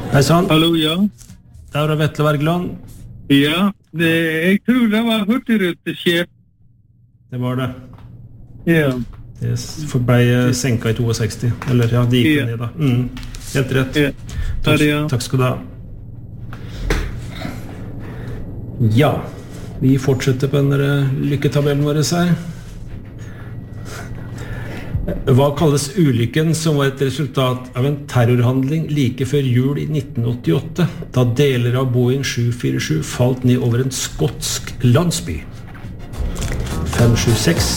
Hei sann. Hallo, ja. Det var Vetle Wergeland. Ja, jeg tror det var hurtigruteskip. Det var det. Ja. Det ble senket i 62. Eller ja, det gikk ned da. Helt rett. Takk skal du ha. Ja, vi fortsetter på denne lykketabellen vår her. Hva kalles ulykken som var et resultat av en terrorhandling like før jul i 1988, da deler av Boeing 747 falt ned over en skotsk landsby? 576